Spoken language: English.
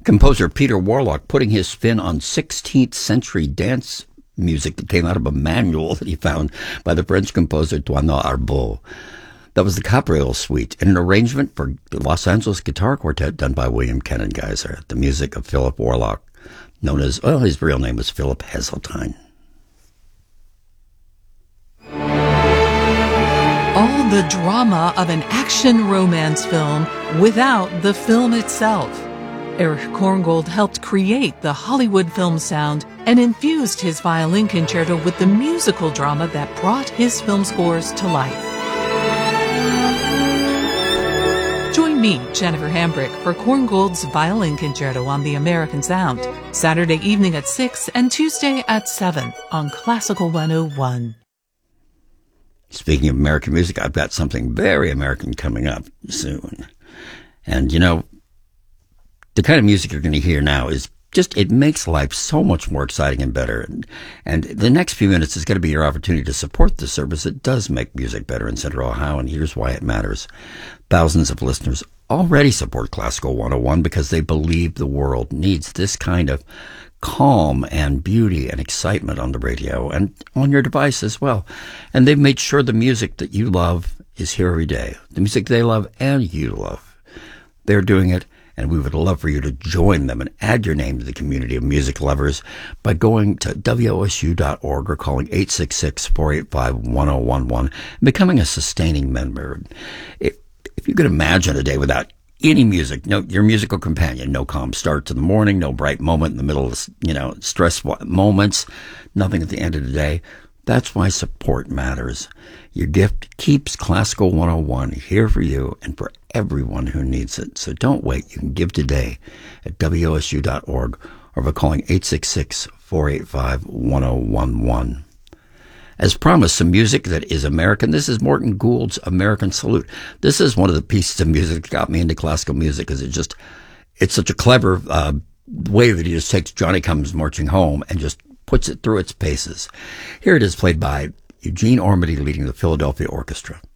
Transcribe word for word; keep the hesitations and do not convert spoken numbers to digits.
Composer Peter Warlock putting his spin on sixteenth century dance music that came out of a manual that he found by the French composer Thomas Arbaud. That was the Capriole Suite, in an arrangement for the Los Angeles Guitar Quartet done by William Kennengeiser, the music of Philip Warlock, known as, well, his real name was Philip Heseltine. All the drama of an action romance film without the film itself. Erich Korngold helped create the Hollywood film sound and infused his violin concerto with the musical drama that brought his film scores to life. Join me, Jennifer Hambrick, for Korngold's Violin Concerto on the American Sound, Saturday evening at six and Tuesday at seven on Classical one oh one. Speaking of American music, I've got something very American coming up soon. And, you know, the kind of music you're going to hear now is just, it makes life so much more exciting and better. And, and the next few minutes is going to be your opportunity to support the service that does make music better in Central Ohio, and here's why it matters. Thousands of listeners already support Classical one oh one because they believe the world needs this kind of calm and beauty and excitement on the radio and on your device as well. And they've made sure the music that you love is here every day. The music they love and you love. They're doing it, and we would love for you to join them and add your name to the community of music lovers by going to W O S U dot org or calling eight six six, four eight five, one oh one one and becoming a sustaining member. If, if you could imagine a day without any music, no, your musical companion, no calm start to the morning, no bright moment in the middle of, you know, stressful moments, nothing at the end of the day. That's why support matters. Your gift keeps Classical one oh one here for you and for everyone who needs it. So don't wait. You can give today at W O S U dot org or by calling eight six six, four eight five, one oh one one. As promised, some music that is American. This is Morton Gould's American Salute. This is one of the pieces of music that got me into classical music because it just, it's such a clever uh, way that he just takes Johnny Comes Marching Home and just puts it through its paces. Here it is played by Eugene Ormandy leading the Philadelphia Orchestra.